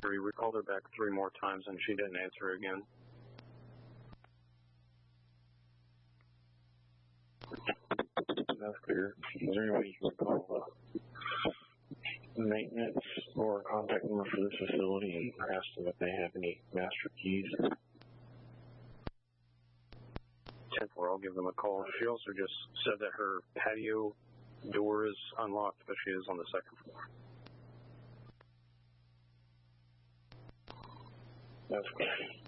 3. We called her back 3 more times and she didn't answer again. That's clear. Is there any way you can call maintenance or contact number for this facility and ask them if they have any master keys? 10-4, I'll give them a call. She also just said that her patio door is unlocked, but she is on the 2nd floor. That's clear.